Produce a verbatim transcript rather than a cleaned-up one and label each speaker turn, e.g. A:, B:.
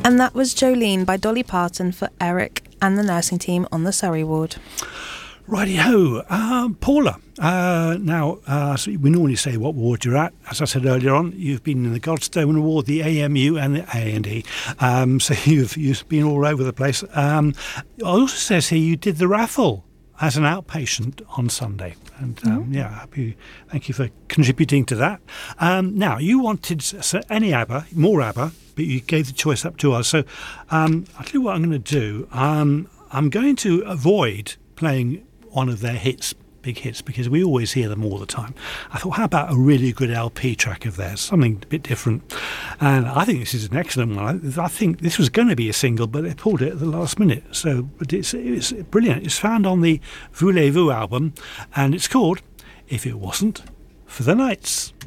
A: And that was Jolene by Dolly Parton for Eric and the nursing team on the Surrey ward.
B: Righty-ho. Um, Paula, uh, now, uh, so we normally say what ward you're at. As I said earlier on, you've been in the Godstone ward, the A M U and the A and E. Um, so you've, you've been all over the place. Um, it also says here you did the raffle as an outpatient on Sunday. And um, mm-hmm. yeah, happy, thank you for contributing to that. Um, now, you wanted so any ABBA, more ABBA, but you gave the choice up to us. So um, I'll tell you what I'm going to do. Um, I'm going to avoid playing one of their hits, big hits, because we always hear them all the time. I thought, how about a really good L P track of theirs, something a bit different? And I think this is an excellent one. I, I think this was going to be a single, but they pulled it at the last minute. So but it's, it's brilliant. It's found on the Voulez-Vous album, and it's called If It Wasn't for the Nights.